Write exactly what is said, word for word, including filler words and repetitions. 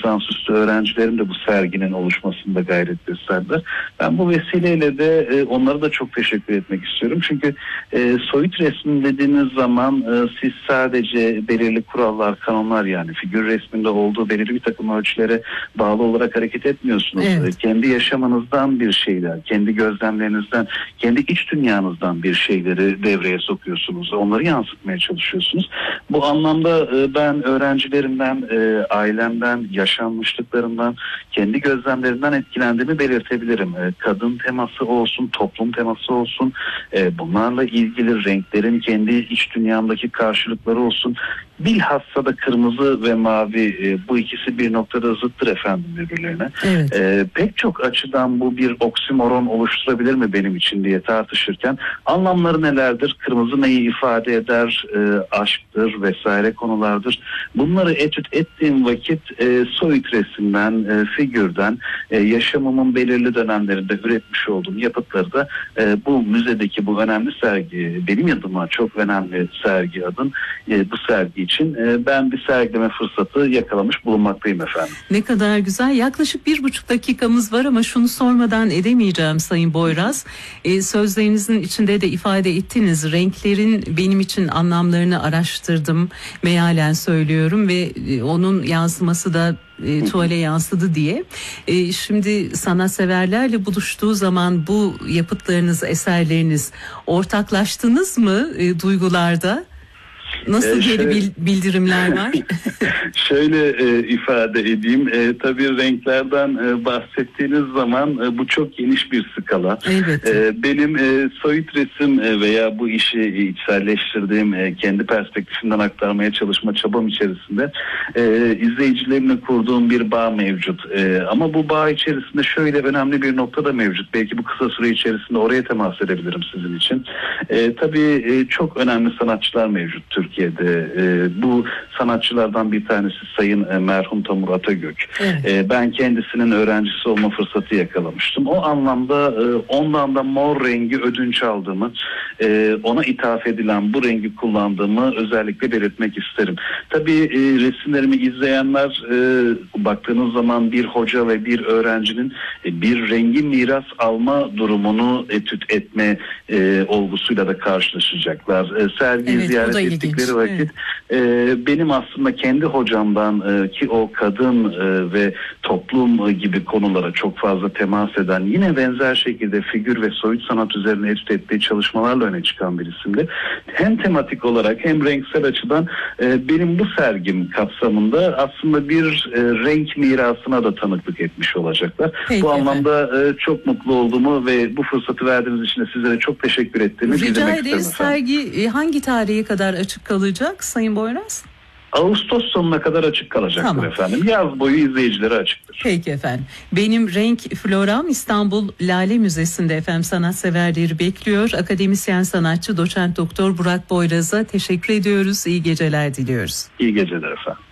lisansüstü öğrencilerim de bu serginin oluşmasında gayret gösterdiler. Ben bu vesileyle de e, onlara da çok teşekkür etmek istiyorum. Çünkü e, soyut resim dediğiniz zaman e, siz sadece belirli kurallar, kanunlar, yani figür resminde olduğu belirli bir takım ölçülere bağlı olarak hareket etmiyorsunuz. Evet. E, kendi yaşamınızdan bir şeyler, kendi gözlemlerinizden, kendi iç dünyanızdan bir şeyleri devreye sokuyorsunuz. Onları yansıtmaya çalışıyorsunuz. Bu anlamda e, ben öğrencilerimden, e, ailemden, yaşanmışlıklarından, kendi gözlemlerimden etkilendiğimi belirtebilirim. E, kadın teması olsun, toplum teması olsun, e, bunlarla ilgili renklerin kendi iç dünyamdaki karşılıkları olsun. Bilhassa da kırmızı ve mavi, e, bu ikisi bir noktada zıttır efendim birbirlerine. Evet. E, pek çok açıdan bu bir oksimoron oluşturabilir mi benim için diye tartışırken anlamları nelerdir? Kırmızı neyi ifade eder? E, aşktır vesaire konulardır. Bunları etüt ettiğim vakit e, soyut resimden, e, figürden, e, yaşamımın belirli dönemlerinde üretmiş olduğum yapıtları da e, bu müzedeki bu önemli sergi, benim adıma çok önemli sergi adın, e, bu sergi için e, ben bir sergileme fırsatı yakalamış bulunmaktayım efendim. Ne kadar güzel. Yaklaşık bir buçuk dakikamız var ama şunu sormadan edemeyeceğim Sayın Boyraz. E, sözlerinizin içinde de ifade ettiniz. Renklerin benim için anlamlarını araştırdım. Mealen söylüyorum ve e, onun yansıması da e, tuvale yansıdı diye. E, şimdi sanatseverlerle buluştuğu zaman bu yapıtlarınız, eserleriniz ortaklaştınız mı e, duygularda? Nasıl ee, geri şöyle, bildirimler var? Şöyle e, ifade edeyim. E, tabii renklerden e, bahsettiğiniz zaman e, bu çok geniş bir skala. E, benim e, soyut resim e, veya bu işi içselleştirdiğim, e, kendi perspektifimden aktarmaya çalışma çabam içerisinde e, izleyicilerimle kurduğum bir bağ mevcut. E, ama bu bağ içerisinde şöyle önemli bir nokta da mevcut. Belki bu kısa süre içerisinde oraya temas edebilirim sizin için. E, tabii e, çok önemli sanatçılar mevcut Türkiye'de. E, bu sanatçılardan bir tanesi Sayın e, merhum Tamur Atagök. Evet. E, ben kendisinin öğrencisi olma fırsatı yakalamıştım. O anlamda e, ondan da mor rengi ödünç aldığımı, e, ona ithaf edilen bu rengi kullandığımı özellikle belirtmek isterim. Tabii e, resimlerimi izleyenler e, baktığınız zaman bir hoca ve bir öğrencinin e, bir rengi miras alma durumunu etüt etme e, olgusuyla da karşılaşacaklar. E, sergiyi evet, ziyaret ettikleri vakit evet. e, benim aslında kendi hocamdan e, ki o kadın e, ve toplum e, gibi konulara çok fazla temas eden, yine benzer şekilde figür ve soyut sanat üzerine etüt ettiği çalışmalarla öne çıkan bir isimdi. Hem tematik olarak hem renksel açıdan e, benim bu sergim kapsamında aslında bir e, renk mirasına da tanıklık etmiş olacaklar. Peki, bu anlamda e, çok mutlu olduğumu ve bu fırsatı verdiğiniz için de sizlere çok teşekkür ettiğimi Rica bildirmek ederiz. isterim efendim. Sergi hangi tarihe kadar açık kalacak Sayın Boyraz? Ağustos sonuna kadar açık kalacaktır tamam. efendim. Yaz boyu izleyicilere açıktır. Peki efendim. Benim Renk Floram İstanbul Lale Müzesi'nde efendim sanatseverleri bekliyor. Akademisyen sanatçı doçent doktor Burak Boyraz'a teşekkür ediyoruz. İyi geceler diliyoruz. İyi geceler efendim.